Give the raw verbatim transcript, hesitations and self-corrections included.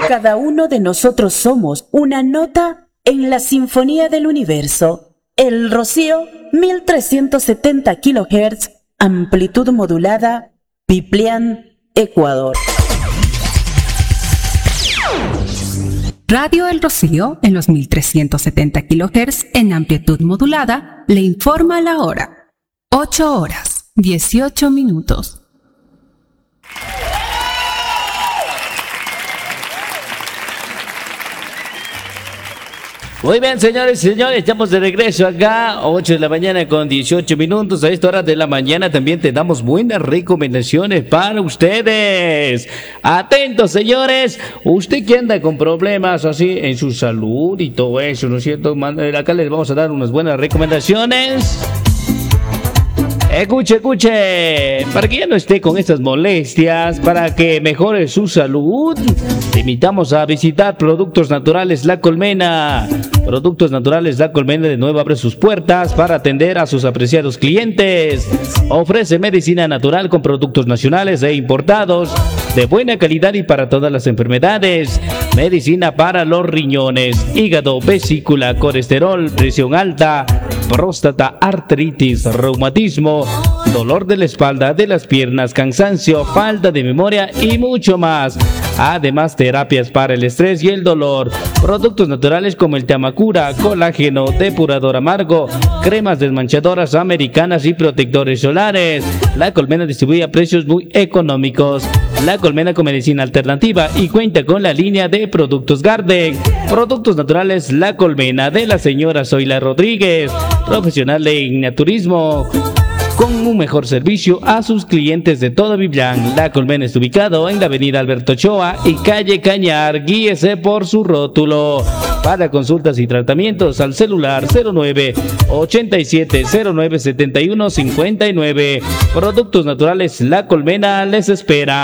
Cada uno de nosotros somos una nota en la sinfonía del universo. El Rocío, mil trescientos setenta kilohertz, amplitud modulada, Piplián, Ecuador. Radio El Rocío, en los mil trescientos setenta kilohertz en amplitud modulada, le informa la hora. ocho horas, dieciocho minutos. Muy bien, señores y señores, estamos de regreso acá, ocho de la mañana con dieciocho minutos. A esta hora de la mañana también te damos buenas recomendaciones para ustedes. Atentos, señores, usted que anda con problemas así en su salud y todo eso, ¿no es cierto? Acá les vamos a dar unas buenas recomendaciones. Escuche, escuche, para que ya no esté con estas molestias, para que mejore su salud, te invitamos a visitar Productos Naturales La Colmena. Productos Naturales La Colmena de nuevo abre sus puertas para atender a sus apreciados clientes. Ofrece medicina natural con productos nacionales e importados de buena calidad y para todas las enfermedades. Medicina para los riñones, hígado, vesícula, colesterol, presión alta, próstata, artritis, reumatismo, dolor de la espalda, de las piernas, cansancio, falta de memoria y mucho más. Además, terapias para el estrés y el dolor. Productos naturales como el Tamacura, colágeno, depurador amargo, cremas desmanchadoras americanas y protectores solares. La Colmena distribuye a precios muy económicos. La Colmena con medicina alternativa y cuenta con la línea de productos Garden. Productos naturales La Colmena de la señora Zoila Rodríguez, profesional en naturismo, con un mejor servicio a sus clientes de todo Biblián. La Colmena está ubicado en la avenida Alberto Ochoa y calle Cañar. Guíese por su rótulo. Para consultas y tratamientos al celular cero nueve ochenta y siete cero nueve setenta y uno cincuenta y nueve. Productos naturales La Colmena les espera.